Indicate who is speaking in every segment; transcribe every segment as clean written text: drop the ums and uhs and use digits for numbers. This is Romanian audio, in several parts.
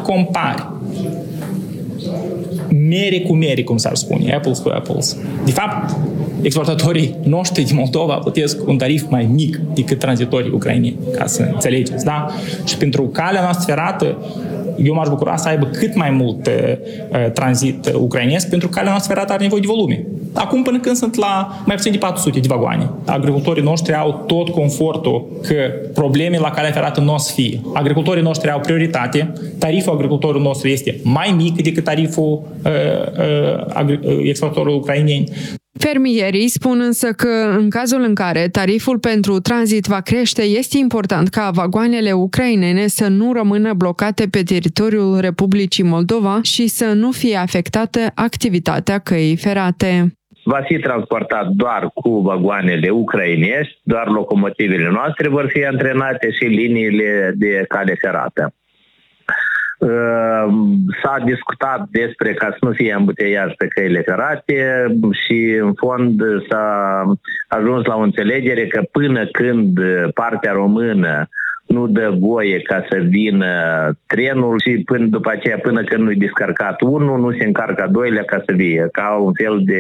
Speaker 1: compari mere cu mere, cum s-ar spune, apples cu apples, de fapt, exportatorii noștri din Moldova plătesc un tarif mai mic decât tranzitorii ucraineni, ca să înțelegeți, da? Și pentru calea noastră ferată, eu m-aș bucura să aibă cât mai mult tranzit ucrainesc, pentru că calea noastră ferată are nevoie de volume. Acum, până când sunt la mai puțin de 400 de vagoane, agricultorii noștri au tot confortul că probleme la calea ferată nu o să fie. Agricultorii noștri au prioritate, tariful agricultorului nostru este mai mic decât tariful exportatorilor ucraineni.
Speaker 2: Fermierii spun însă că în cazul în care tariful pentru tranzit va crește, este important ca vagoanele ucrainene să nu rămână blocate pe teritoriul Republicii Moldova și să nu fie afectată activitatea căii ferate.
Speaker 3: Va fi transportat doar cu vagoanele ucrainești, doar locomotivele noastre vor fi antrenate și liniile de cale ferată. S-a discutat despre ca să nu fie ambuteiaj pe căile ferate și în fond s-a ajuns la o înțelegere că până când partea română nu dă voie ca să vină trenul și după aceea până când nu-i descărcat unul, nu se încarcă a doilea ca să vie, ca un fel de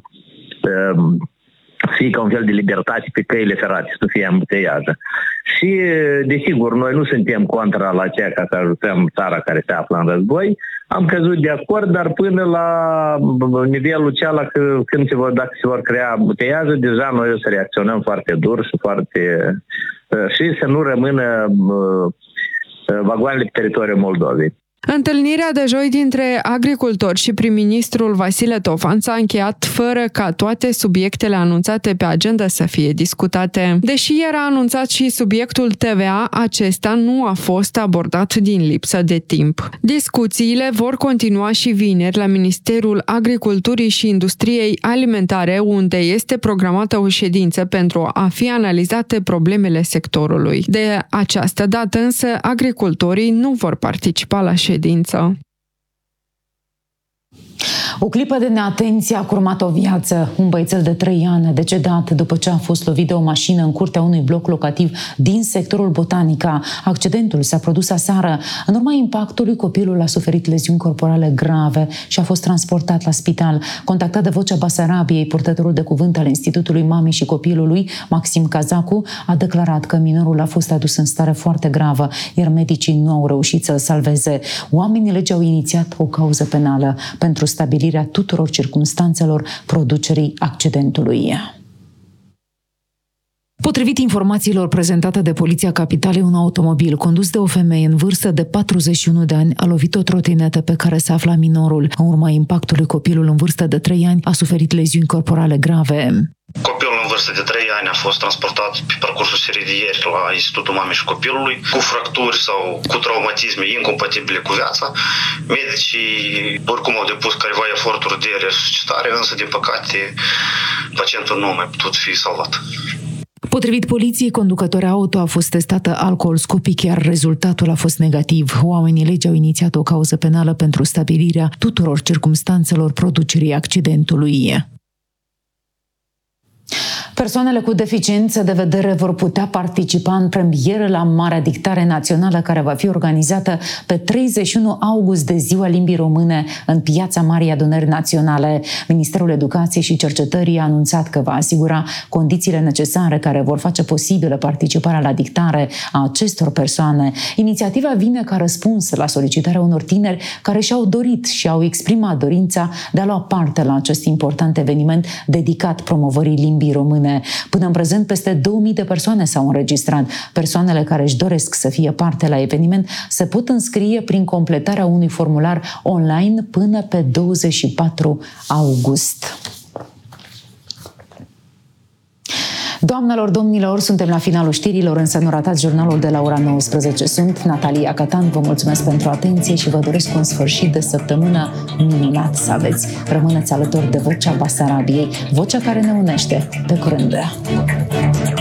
Speaker 3: ca un fel de libertate pe căile ferate, să nu fie ambuteiajă. Și, desigur, noi nu suntem contra la aceea ca să ajutăm țara care se află în război. Am căzut de acord, dar până la nivelul cealaltă, dacă se vor crea ambuteiaje, deja noi o să reacționăm foarte dur și să nu rămână vagoanele pe teritoriul Moldovei.
Speaker 2: Întâlnirea de joi dintre agricultori și prim-ministrul Vasile Tofan s-a încheiat fără ca toate subiectele anunțate pe agenda să fie discutate. Deși era anunțat și subiectul TVA, acesta nu a fost abordat din lipsă de timp. Discuțiile vor continua și vineri la Ministerul Agriculturii și Industriei Alimentare, unde este programată o ședință pentru a fi analizate problemele sectorului. De această dată însă, agricultorii nu vor participa la ședință.
Speaker 4: O clipă de neatenție a curmat o viață. Un băiețel de 3 ani a decedat după ce a fost lovit de o mașină în curtea unui bloc locativ din sectorul Botanica. Accidentul s-a produs aseară. În urma impactului, copilul a suferit leziuni corporale grave și a fost transportat la spital. Contactat de Vocea Basarabiei, purtătorul de cuvânt al Institutului Mamei și Copilului, Maxim Cazacu, a declarat că minorul a fost adus în stare foarte gravă, iar medicii nu au reușit să-l salveze. Oamenii legii au inițiat o cauză penală pentru stabilirea tuturor circumstanțelor producerii accidentului. Potrivit informațiilor prezentate de Poliția Capitalei, un automobil condus de o femeie în vârstă de 41 de ani a lovit o trotinetă pe care se afla minorul. În urma impactului, copilul în vârstă de 3 ani a suferit leziuni corporale grave.
Speaker 5: Copilul în vârstă de 3 ani a fost transportat pe parcursul serii de ieri la Institutul Mamei și Copilului cu fracturi sau cu traumatisme incompatibile cu viața. Medicii oricum au depus careva eforturi de resuscitare, însă din păcate pacientul nu a mai putut fi salvat.
Speaker 4: Potrivit poliției, conducătoarea auto a fost testată alcool-scopic, iar rezultatul a fost negativ. Oamenii legii au inițiat o cauză penală pentru stabilirea tuturor circumstanțelor producerii accidentului. Persoanele cu deficiențe de vedere vor putea participa în premieră la Marea Dictare Națională, care va fi organizată pe 31 august de Ziua Limbii Române în Piața Marii Adunări Naționale. Ministerul Educației și Cercetării a anunțat că va asigura condițiile necesare care vor face posibilă participarea la dictare a acestor persoane. Inițiativa vine ca răspuns la solicitarea unor tineri care și-au dorit și au exprimat dorința de a lua parte la acest important eveniment dedicat promovării limbii române. Până în prezent, peste 2000 de persoane s-au înregistrat. Persoanele care își doresc să fie parte la eveniment se pot înscrie prin completarea unui formular online până pe 24 august. Doamnelor, domnilor, suntem la finalul știrilor, însă nu ratați jurnalul de la ora 19. Sunt Natalia Catan, vă mulțumesc pentru atenție și vă doresc un sfârșit de săptămână minunat să aveți. Rămâneți alături de Vocea Basarabiei, vocea care ne unește. Pe curând!